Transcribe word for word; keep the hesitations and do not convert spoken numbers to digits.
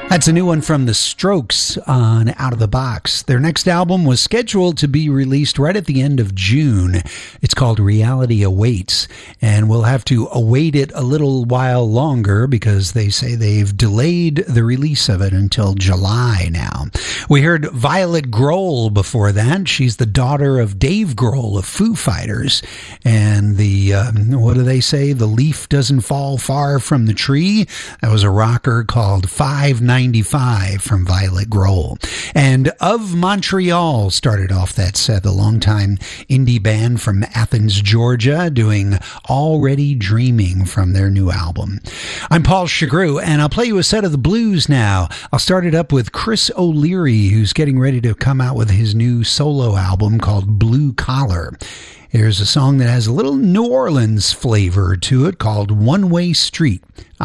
That's a new one from The Strokes on Out of the Box. Their next album was scheduled to be released right at the end of June. It's called Reality Awaits, and we'll have to await it a little while longer because they say they've delayed the release of it until July now. We heard Violet Grohl before that. She's the daughter of Dave Grohl of Foo Fighters, and the, um, what do they say? The leaf doesn't fall far from the tree. That was a rocker called five ninety-five from Violet Grohl. And Of Montreal started off that set, the longtime indie band from Athens, Georgia, doing Already Dreaming from their new album. I'm Paul Chagru, and I'll play you a set of the blues now. I'll start it up with Chris O'Leary, who's getting ready to come out with his new solo album called Blue Collar. Here's a song that has a little New Orleans flavor to it called One Way Street.